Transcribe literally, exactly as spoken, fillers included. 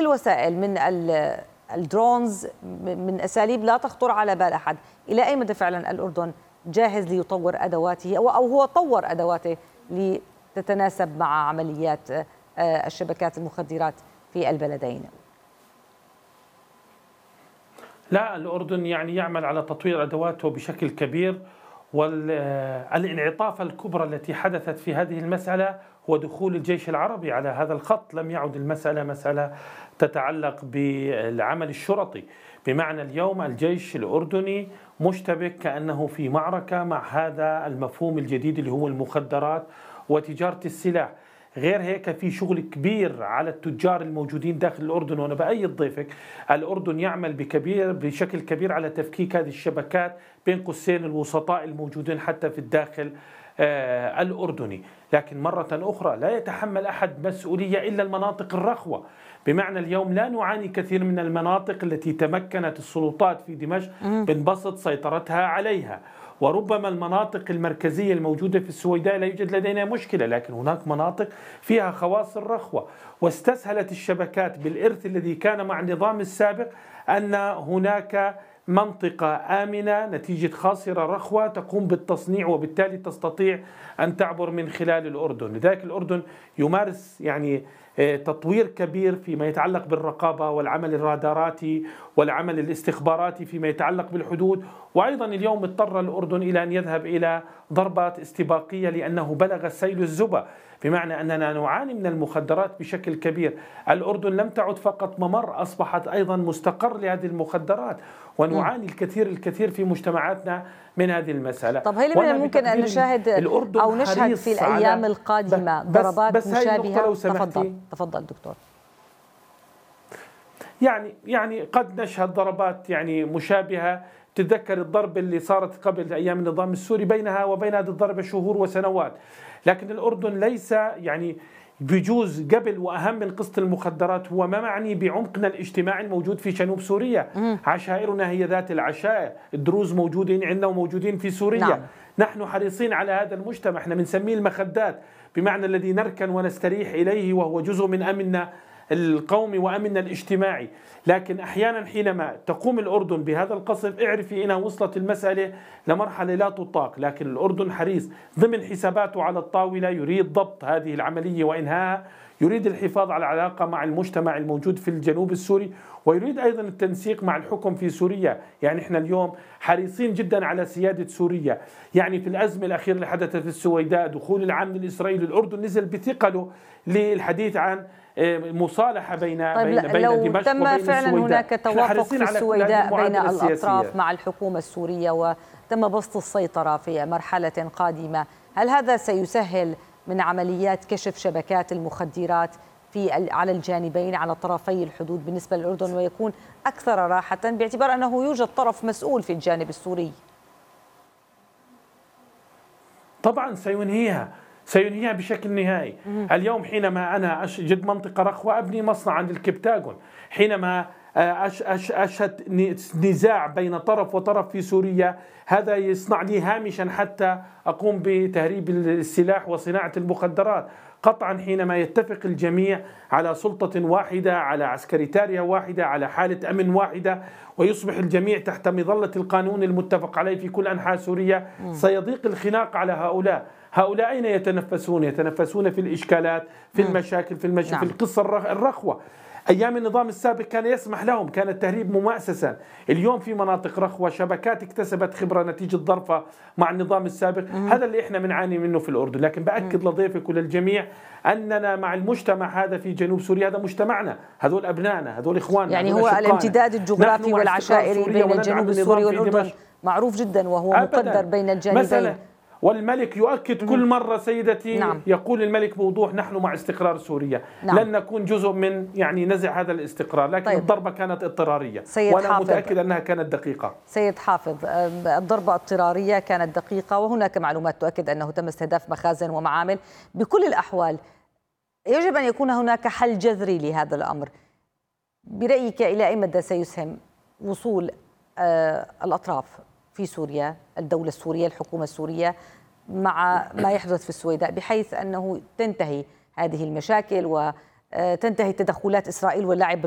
الوسائل من الدرونز من أساليب لا تخطر على بال أحد، إلى أي مدى فعلا الأردن جاهز ليطور أدواته أو هو طور أدواته لتتناسب مع عمليات الشبكات المخدرات في البلدين؟ لا، الأردن يعني يعمل على تطوير أدواته بشكل كبير، والانعطافة الكبرى التي حدثت في هذه المسألة هو دخول الجيش العربي على هذا الخط. لم يعد المسألة مسألة تتعلق بالعمل الشرطي، بمعنى اليوم الجيش الأردني مشتبك كأنه في معركة مع هذا المفهوم الجديد اللي هو المخدرات وتجارة السلاح. غير هيك في شغل كبير على التجار الموجودين داخل الأردن، وأنا بأيد ضيفك الأردن يعمل بكبير بشكل كبير على تفكيك هذه الشبكات بين قوسين الوسطاء الموجودين حتى في الداخل آه الأردني. لكن مرة أخرى لا يتحمل أحد مسؤولية إلا المناطق الرخوة، بمعنى اليوم لا نعاني كثير من المناطق التي تمكنت السلطات في دمشق من بسط سيطرتها عليها، وربما المناطق المركزية الموجودة في السويداء لا يوجد لدينا مشكلة، لكن هناك مناطق فيها خواص الرخوة. واستسهلت الشبكات بالإرث الذي كان مع النظام السابق أن هناك منطقة آمنة نتيجة خاصرة رخوة تقوم بالتصنيع، وبالتالي تستطيع أن تعبر من خلال الأردن. لذلك الأردن يمارس يعني تطوير كبير فيما يتعلق بالرقابة والعمل الراداراتي والعمل الاستخباراتي فيما يتعلق بالحدود. وأيضا اليوم اضطر الأردن إلى أن يذهب إلى ضربات استباقية لأنه بلغ السيل الزبا، بمعنى أننا نعاني من المخدرات بشكل كبير. الأردن لم تعد فقط ممر، أصبحت أيضا مستقر لهذه المخدرات، ونعاني الكثير الكثير في مجتمعاتنا من هذه المسألة. طب هل من الممكن أن نشاهد أو نشهد في الأيام القادمة ضربات بس مشابهة؟ تفضل تفضل دكتور. يعني يعني قد نشهد ضربات يعني مشابهة. تتذكر الضرب اللي صارت قبل أيام النظام السوري، بينها وبين هذه الضربة شهور وسنوات. لكن الأردن ليس يعني بجوز قبل وأهم من قصة المخدرات هو ما معني بعمقنا الاجتماعي الموجود في جنوب سوريا. عشائرنا هي ذات العشائر، الدروز موجودين عندنا وموجودين في سوريا. نعم. نحن حريصين على هذا المجتمع، احنا بنسميه المخدات، بمعنى الذي نركن ونستريح إليه، وهو جزء من أمننا القومي وأمننا الاجتماعي. لكن أحيانا حينما تقوم الأردن بهذا القصف اعرفي إنها وصلت المسألة لمرحلة لا تطاق. لكن الأردن حريص ضمن حساباته على الطاولة، يريد ضبط هذه العملية وإنهاءها، يريد الحفاظ على العلاقة مع المجتمع الموجود في الجنوب السوري، ويريد أيضا التنسيق مع الحكم في سوريا. يعني إحنا اليوم حريصين جدا على سيادة سوريا. يعني في الأزمة الأخيرة اللي حدثت في السويداء، دخول العام الإسرائيلي، الأردن نزل بثقله للحديث عن مصالحة بين طيب بين بين لو دمشق تم وبين فعلا السويداء. هناك توافق في السويداء بين الأطراف السياسية. مع الحكومة السورية وتم بسط السيطرة في مرحلة قادمة، هل هذا سيسهل من عمليات كشف شبكات المخدرات في على الجانبين على طرفي الحدود بالنسبة للأردن، ويكون أكثر راحة باعتبار أنه يوجد طرف مسؤول في الجانب السوري؟ طبعا سينهيها سينهيها بشكل نهائي. اليوم حينما أنا أجد منطقة رخوة أبني مصنع عند الكبتاغون، حينما أشهد نزاع بين طرف وطرف في سوريا، هذا يصنع لي هامشا حتى أقوم بتهريب السلاح وصناعة المخدرات. قطعا حينما يتفق الجميع على سلطة واحدة، على عسكريتارية واحدة، على حالة أمن واحدة، ويصبح الجميع تحت مظلة القانون المتفق عليه في كل أنحاء سوريا، سيضيق الخناق على هؤلاء. هؤلاء أين يتنفسون؟ يتنفسون في الإشكالات، في المشاكل، في المش... نعم. في القصة الرخوة. أيام النظام السابق كان يسمح لهم، كان التهريب ممأسسا. اليوم في مناطق رخوة شبكات اكتسبت خبرة نتيجة ضرفة مع النظام السابق. مم. هذا اللي احنا بنعاني منه في الأردن. لكن بأكد مم. لضيفك وللجميع أننا مع المجتمع هذا في جنوب سوريا، هذا مجتمعنا، هذول أبنائنا، هذول إخواننا. يعني هو الامتداد الجغرافي والعشائري بين الجنوب السوري والأردن معروف جدا، وهو مقدر بين الجانبين. والملك يؤكد كل مرة سيدتي، نعم. يقول الملك بوضوح نحن مع استقرار سوريا، نعم. لن نكون جزء من يعني نزع هذا الاستقرار. لكن طيب. الضربة كانت اضطرارية، وأنا حافظ. متأكد أنها كانت دقيقة. سيد حافظ، الضربة اضطرارية كانت دقيقة، وهناك معلومات تؤكد أنه تم استهداف مخازن ومعامل. بكل الأحوال يجب أن يكون هناك حل جذري لهذا الأمر. برأيك إلى أي مدى سيسهم وصول الأطراف في سوريا، الدولة السورية، الحكومة السورية، مع ما يحدث في السويداء، بحيث أنه تنتهي هذه المشاكل وتنتهي تدخلات إسرائيل واللعب